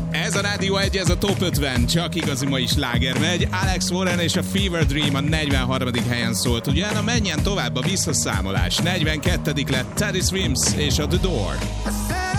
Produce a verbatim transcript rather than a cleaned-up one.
Ez a Rádió egy, ez a Top ötven, csak igazi ma is sláger megy. Alex Warren és a Fever Dream a negyvenharmadik helyen szólt. Ugye, na menjen tovább a visszaszámolás. negyvenkettedik lett Teddy Swims és a The Door.